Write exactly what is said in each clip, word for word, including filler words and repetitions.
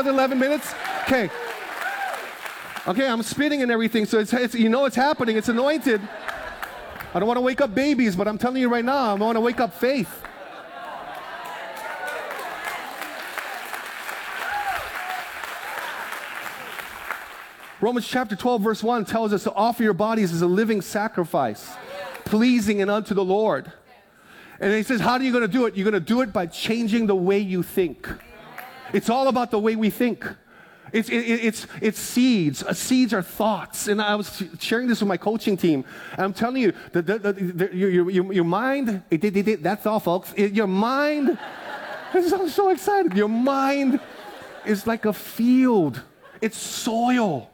another eleven minutes? Okay. Okay, I'm spitting and everything, so it's, it's you know it's happening. It's anointed. I don't want to wake up babies, but I'm telling you right now, I want to wake up faith. Romans chapter twelve, verse one tells us to offer your bodies as a living sacrifice, pleasing and unto the Lord. And he says, how are you going to do it? You're going to do it by changing the way you think. It's all about the way we think. It's, it, it's, it's seeds. Uh, seeds are thoughts. And I was sharing this with my coaching team. And I'm telling you, the, the, the, the, your, your, your mind, it, it, it, that's all, folks. It, your mind, I'm so excited. Your mind is like a field. It's soil.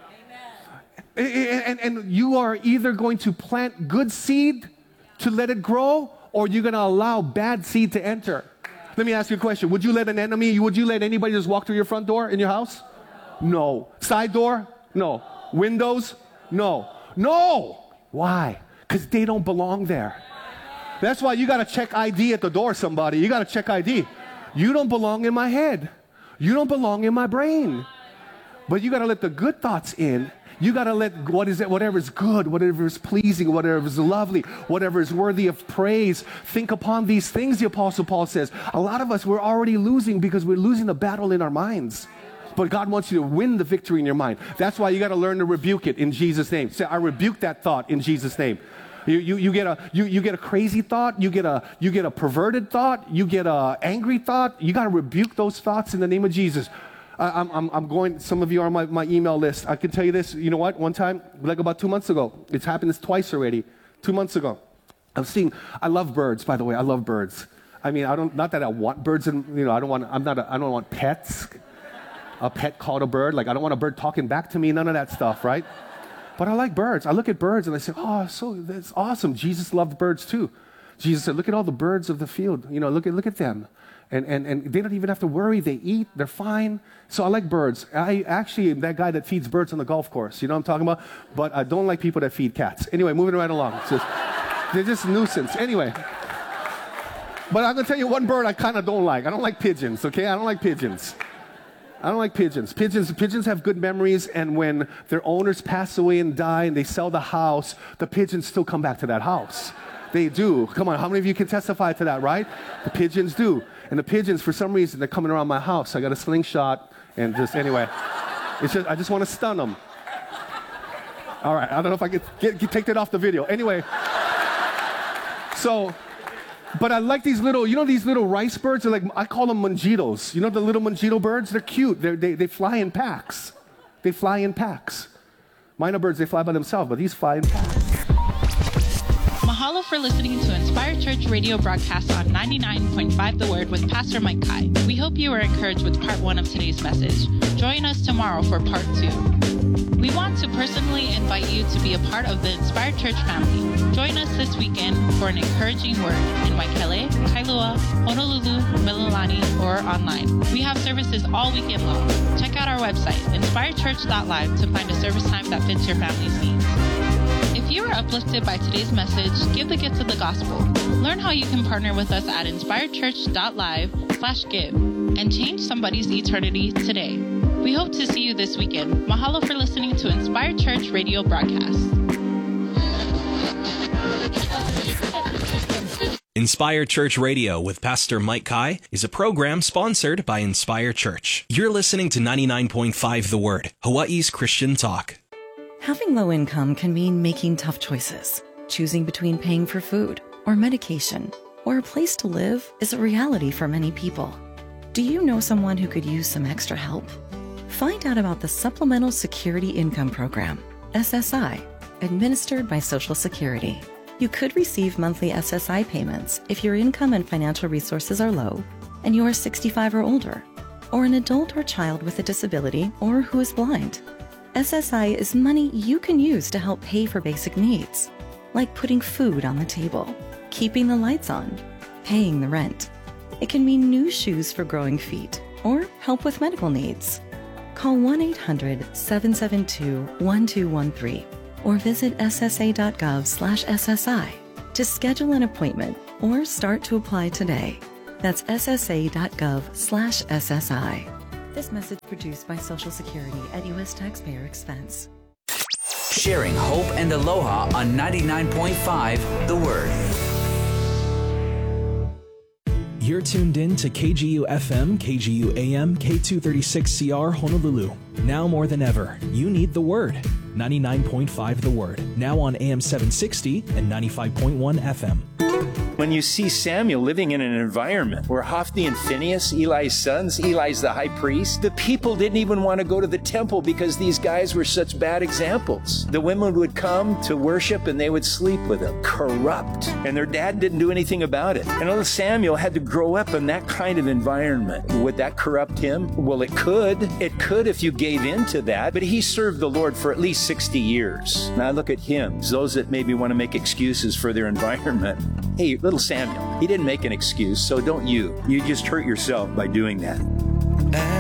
And, and, and you are either going to plant good seed to let it grow, or you're going to allow bad seed to enter. Let me ask you a question. Would you let an enemy, would you let anybody just walk through your front door in your house? No. Side door? No. Windows? No. No. Why? Because they don't belong there. That's why you got to check I D at the door, somebody. You got to check I D. You don't belong in my head. You don't belong in my brain. But you got to let the good thoughts in. You got to let what is it, whatever is good, whatever is pleasing, whatever is lovely, whatever is worthy of praise. Think upon these things, the Apostle Paul says. A lot of us, we're already losing because we're losing the battle in our minds. But God wants you to win the victory in your mind. That's why you got to learn to rebuke it in Jesus' name. Say, I rebuke that thought in Jesus' name. You, you, you, get a, you, you get a crazy thought, you get a, you get a perverted thought, you get a angry thought. You got to rebuke those thoughts in the name of Jesus. I'm, I'm, I'm going, some of you are on my, my email list. I can tell you this, you know what, one time, like about two months ago, it's happened this twice already, two months ago. I'm seeing, I love birds, by the way, I love birds. I mean, I don't, not that I want birds, and you know, I don't want, I'm not, a, I don't want pets, a pet called a bird, like I don't want a bird talking back to me, none of that stuff, right? But I like birds. I look at birds and I say, oh, so that's awesome. Jesus loved birds too. Jesus said, look at all the birds of the field, you know, look at, look at them. And, and, and they don't even have to worry. They eat. They're fine. So I like birds. I actually am that guy that feeds birds on the golf course. You know what I'm talking about? But I don't like people that feed cats. Anyway, moving right along. It's just, they're just a nuisance. Anyway. But I'm going to tell you one bird I kind of don't like. I don't like pigeons, okay? I don't like pigeons. I don't like pigeons. Pigeons. Pigeons have good memories, and when their owners pass away and die and they sell the house, the pigeons still come back to that house. They do. Come on, how many of you can testify to that, right? The pigeons do. And the pigeons, for some reason, they're coming around my house. I got a slingshot, and just, anyway, it's just, I just want to stun them. All right, I don't know if I could get, get, take that off the video. Anyway, so, but I like these little, you know these little rice birds? They're like, I call them monjitos. You know the little monjito birds? They're cute. They're, they, they fly in packs. They fly in packs. Minor birds, they fly by themselves, but these fly in packs. Mahalo for listening to Inspired Church radio broadcast on ninety-nine point five The Word with Pastor Mike Kai. We hope you were encouraged with part one of today's message. Join us tomorrow for part two. We want to personally invite you to be a part of the Inspired Church family. Join us this weekend for an encouraging word in Waikele, Kailua, Honolulu, Mililani, or online. We have services all weekend long. Check out our website, inspired church dot live, to find a service time that fits your family's needs. If you were uplifted by today's message, give the gift of the gospel. Learn how you can partner with us at inspired church dot live slash give and change somebody's eternity today. We hope to see you this weekend. Mahalo for listening to Inspired Church radio broadcast. Inspire Church Radio with Pastor Mike Kai is a program sponsored by Inspire Church. You're listening to ninety-nine point five The Word, Hawaii's Christian talk. Having low income can mean making tough choices. Choosing between paying for food or medication or a place to live is a reality for many people. Do you know someone who could use some extra help? Find out about the Supplemental Security Income Program, S S I, administered by Social Security. You could receive monthly S S I payments if your income and financial resources are low and you are sixty-five or older, or an adult or child with a disability or who is blind. S S I is money you can use to help pay for basic needs, like putting food on the table, keeping the lights on, paying the rent. It can mean new shoes for growing feet or help with medical needs. Call one eight hundred, seven seven two, one two one three or visit S S A dot gov slash S S I to schedule an appointment or start to apply today. That's S S A dot gov slash S S I. This message produced by Social Security at U S taxpayer expense. Sharing hope and aloha on ninety-nine point five The Word. You're tuned in to K G U F M, K G U A M, K two thirty-six C R Honolulu. Now more than ever, you need the Word. ninety-nine point five The Word. Now on A M seven sixty and ninety-five point one F M. When you see Samuel living in an environment where Hophni and Phinehas, Eli's sons, Eli's the high priest, the people didn't even want to go to the temple because these guys were such bad examples. The women would come to worship and they would sleep with them. Corrupt. And their dad didn't do anything about it. And little Samuel had to grow up in that kind of environment. Would that corrupt him? Well, it could. It could if you gave in to that. But he served the Lord for at least sixty years. Now look at him. Those that maybe want to make excuses for their environment. Hey, little Samuel, he didn't make an excuse, so don't you. You just hurt yourself by doing that.